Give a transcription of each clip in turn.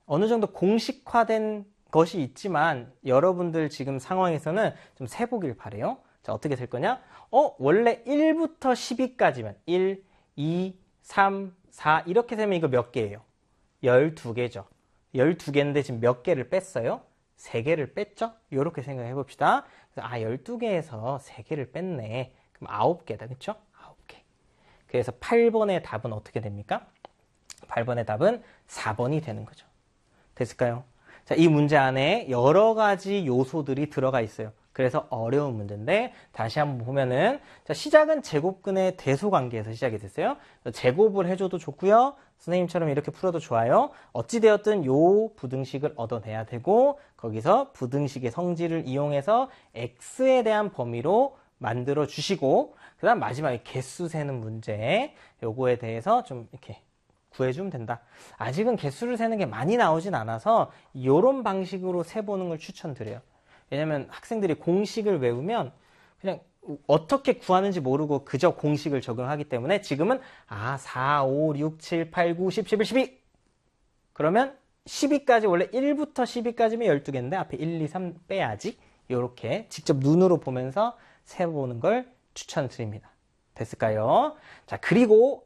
어느 정도 공식화된 것이 있지만 여러분들 지금 상황에서는 좀 세보길 바래요. 자, 어떻게 셀 거냐? 원래 1부터 10위까지면 1, 2, 3, 4 이렇게 세면 이거 몇 개예요? 12개죠. 12개인데 지금 몇 개를 뺐어요? 3개를 뺐죠? 이렇게 생각해 봅시다. 그래서 12개에서 3개를 뺐네. 그럼 9개다. 그쵸? 9개. 그래서 8번의 답은 어떻게 됩니까? 8번의 답은 4번이 되는 거죠. 됐을까요? 자, 이 문제 안에 여러 가지 요소들이 들어가 있어요. 그래서 어려운 문제인데 다시 한번 보면은 자, 시작은 제곱근의 대소관계에서 시작이 됐어요. 제곱을 해줘도 좋고요. 선생님처럼 이렇게 풀어도 좋아요. 어찌되었든 요 부등식을 얻어내야 되고 거기서 부등식의 성질을 이용해서 x에 대한 범위로 만들어 주시고 그 다음 마지막에 개수 세는 문제 요거에 대해서 좀 이렇게 구해주면 된다. 아직은 개수를 세는 게 많이 나오진 않아서 이런 방식으로 세보는 걸 추천드려요. 왜냐면 학생들이 공식을 외우면 그냥 어떻게 구하는지 모르고 그저 공식을 적용하기 때문에 지금은 4, 5, 6, 7, 8, 9, 10, 11, 12 그러면 12까지 원래 1부터 12까지면 12개인데 앞에 1, 2, 3 빼야지. 이렇게 직접 눈으로 보면서 세보는 걸 추천드립니다. 됐을까요? 자, 그리고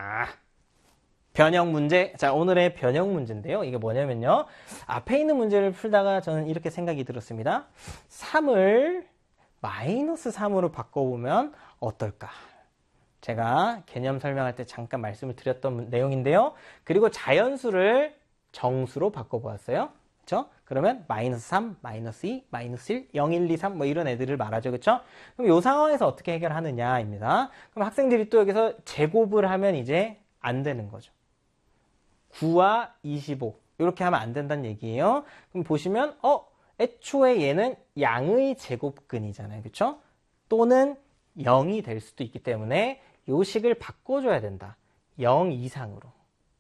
변형 문제. 자, 오늘의 변형 문제인데요. 이게 뭐냐면요. 앞에 있는 문제를 풀다가 저는 이렇게 생각이 들었습니다. 3을 마이너스 3으로 바꿔보면 어떨까? 제가 개념 설명할 때 잠깐 말씀을 드렸던 내용인데요. 그리고 자연수를 정수로 바꿔보았어요. 그렇죠? 그러면 마이너스 3, 마이너스 2, 마이너스 1, 0, 1, 2, 3 뭐 이런 애들을 말하죠. 그렇죠? 그럼 이 상황에서 어떻게 해결하느냐입니다. 그럼 학생들이 또 여기서 제곱을 하면 이제 안 되는 거죠. 9와 25 이렇게 하면 안 된다는 얘기예요. 그럼 보시면 애초에 얘는 양의 제곱근이잖아요. 그렇죠? 또는 0이 될 수도 있기 때문에 요 식을 바꿔줘야 된다. 0 이상으로.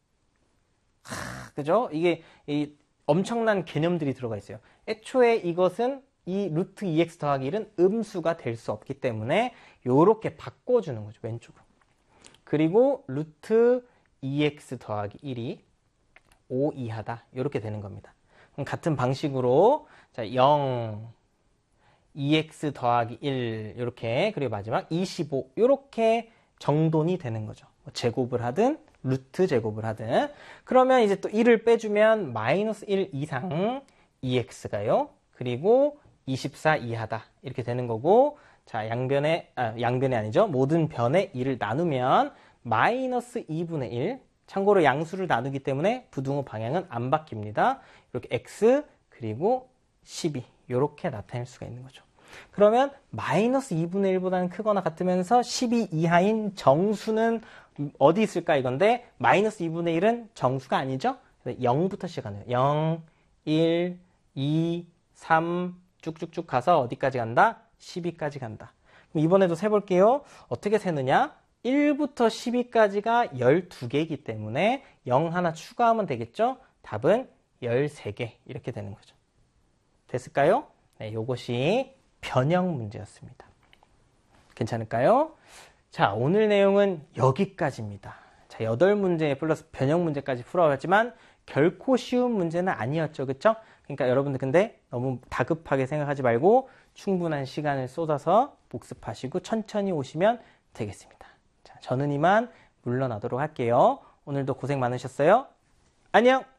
그죠? 이게 엄청난 개념들이 들어가 있어요. 애초에 이것은 이 루트 2x 더하기 1은 음수가 될 수 없기 때문에 요렇게 바꿔주는 거죠. 왼쪽으로. 그리고 루트 2x 더하기 1이 5 이하다. 이렇게 되는 겁니다. 그럼 같은 방식으로 자 0, 2x 더하기 1 이렇게 그리고 마지막 25 이렇게 정돈이 되는 거죠. 제곱을 하든 루트 제곱을 하든 그러면 이제 또 1을 빼주면 마이너스 1 이상 2x가요. 그리고 24 이하다. 이렇게 되는 거고 자 양변이 아니죠. 모든 변에 2를 나누면 마이너스 2분의 1 참고로 양수를 나누기 때문에 부등호 방향은 안 바뀝니다. 이렇게 x 그리고 12 이렇게 나타낼 수가 있는 거죠. 그러면 마이너스 2분의 1보다는 크거나 같으면서 12 이하인 정수는 어디 있을까 이건데 마이너스 2분의 1은 정수가 아니죠. 0부터 시작하네요. 0, 1, 2, 3 쭉쭉쭉 가서 어디까지 간다? 12까지 간다. 그럼 이번에도 세볼게요. 어떻게 세느냐? 1부터 12까지가 12개이기 때문에 0 하나 추가하면 되겠죠? 답은 13개 이렇게 되는 거죠. 됐을까요? 네, 요것이 변형 문제였습니다. 괜찮을까요? 자, 오늘 내용은 여기까지입니다. 자, 8문제 플러스 변형 문제까지 풀어봤지만 결코 쉬운 문제는 아니었죠. 그쵸? 그러니까 여러분들 근데 너무 다급하게 생각하지 말고 충분한 시간을 쏟아서 복습하시고 천천히 오시면 되겠습니다. 자, 저는 이만 물러나도록 할게요. 오늘도 고생 많으셨어요. 안녕!